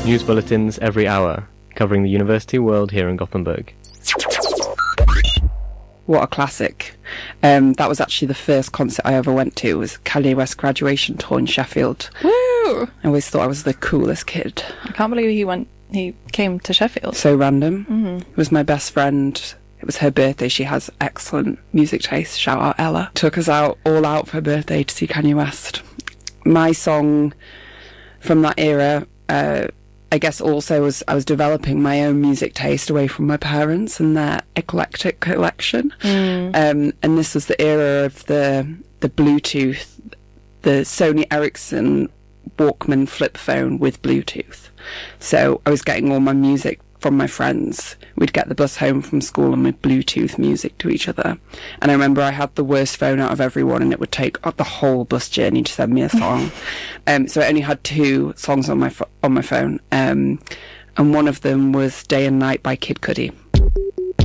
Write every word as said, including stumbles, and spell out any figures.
News bulletins every hour, covering the university world here in Gothenburg. What a classic. Um, that was actually the first concert I ever went to. It was Kanye West graduation tour in Sheffield. Woo! I always thought I was the coolest kid. I can't believe he went. He came to Sheffield. So random. Mm-hmm. It was my best friend. It was her birthday. She has excellent music taste. Shout out Ella. Took us out, all out for her birthday to see Kanye West. My song from that era, uh, I guess also was I was developing my own music taste away from my parents and their eclectic collection. Mm. Um, and this was the era of the the Bluetooth, the Sony Ericsson Walkman flip phone with Bluetooth. So I was getting all my music from my friends. We'd get the bus home from school and we'd Bluetooth music to each other. And I remember I had the worst phone out of everyone, and it would take up the whole bus journey to send me a song. um, so I only had two songs on my fo- on my phone, um, and one of them was "Day and Night" by Kid Cudi.